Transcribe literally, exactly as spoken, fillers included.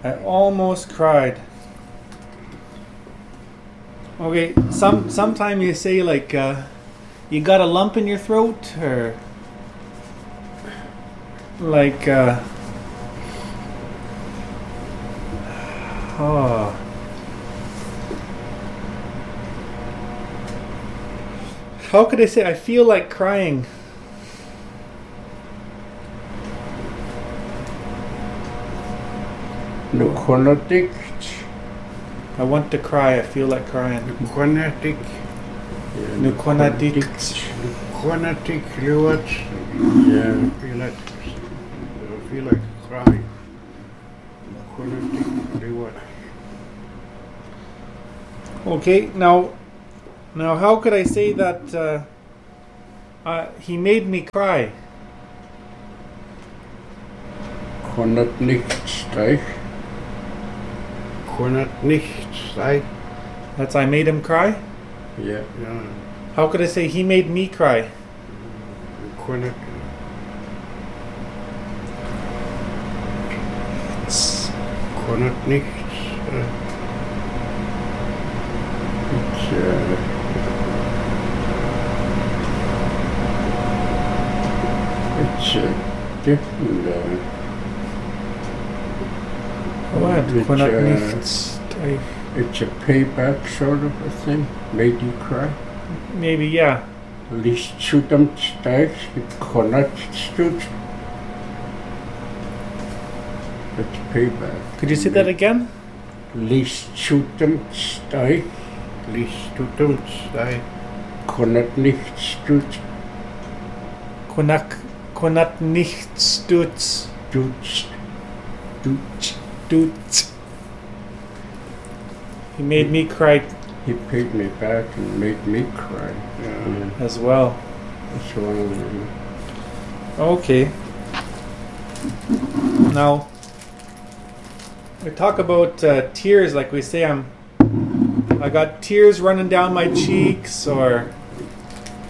I almost cried. Okay, some sometime you say like uh, you got a lump in your throat, or like uh, oh. How could I say I feel like crying? Nukonatic. I want to cry. I feel like crying. Nukonatic. Nukonatic. Nukonatic liwat. Yeah. Feel like feel like crying. Nukonatic liwat. Okay, now, now how could I say that uh, uh, he made me cry? Konat nicht streich. Konat nicht streich. That's I made him cry? Yeah. Yeah. How could I say he made me cry? Konat. Konat nicht. Uh, it's uh, it's uh, different. Uh, What? It's, Konat uh, nichts. I, It's a payback sort of a thing. Made you cry. maybe, yeah. Licht zudem steigt, Konat stut. It's payback. Could you say that again? Licht zudem steigt, Licht zudem steigt, Konat nicht stut. Konak, Konat nichts duts. Dutz. Dutz. Duts. He made me cry He paid me back and made me cry. Yeah. as well. That's one of them. Okay. Now, we talk about uh, tears, like we say I'm, I got tears running down my cheeks, or